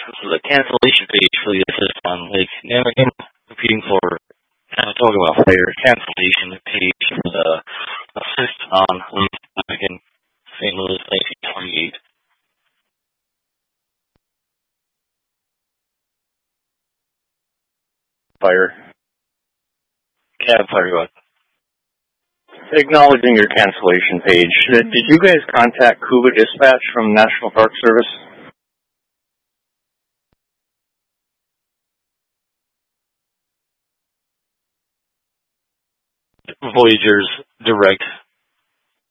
This is a cancellation page for the assist on Lake Namigan. Repeating for Manitoba Fire cancellation page for the assist on Lake Namigan, St. Louis, 1928. Fire. Cab fire, go ahead. Acknowledging your cancellation page, did you guys contact Cuba Dispatch from National Park Service? Voyager's direct